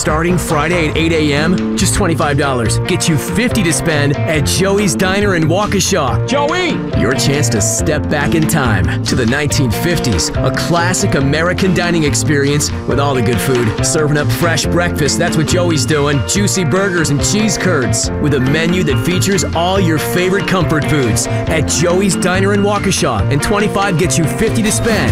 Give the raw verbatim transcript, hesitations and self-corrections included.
Starting Friday at eight a m, just twenty-five dollars. Get you fifty dollars to spend at Joey's Diner in Waukesha. Joey! Your chance to step back in time to the nineteen fifties. A classic American dining experience with all the good food. Serving up fresh breakfast, that's what Joey's doing. Juicy burgers and cheese curds. With a menu that features all your favorite comfort foods. At Joey's Diner in Waukesha. And twenty-five gets you fifty dollars to spend.